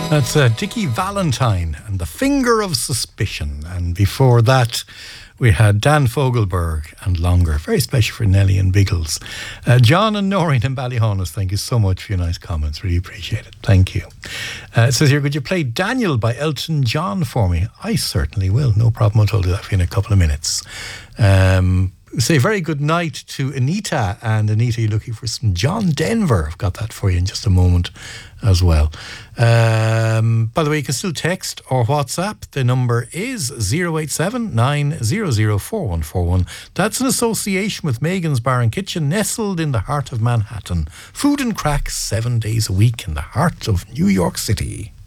That's Dickie Valentine and The Finger of Suspicion. And before that, we had Dan Fogelberg and Longer. Very special for Nelly and Biggles. John and Noreen and Ballyhonus, thank you so much for your nice comments. Really appreciate it. Thank you. It says here, could you play Daniel by Elton John for me? I certainly will. No problem. I'll do that for you in a couple of minutes. Say very good night to Anita. And Anita, you're looking for some John Denver. I've got that for you in just a moment as well. By the way, you can still text or WhatsApp. The number is 087 900 4141. That's in association with Megan's Bar and Kitchen, nestled in the heart of Manhattan. Food and crack 7 days a week in the heart of New York City.